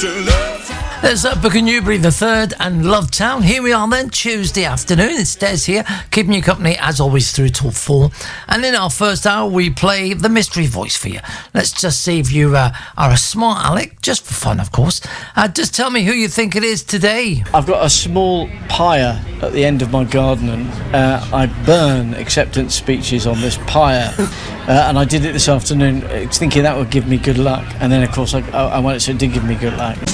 There's Booker Newbury the Third and Love Town. Here we are then, Tuesday afternoon. It's Des here, keeping you company as always through till 4. And in our first hour, we play the mystery voice for you. Let's just see if you are a smart Alec, just for fun, of course. Just tell me who you think it is today. I've got a small pyre at the end of my garden, and I burn acceptance speeches on this pyre. And I did it this afternoon, thinking that would give me good luck. And then, of course, I went, so it did give me good luck.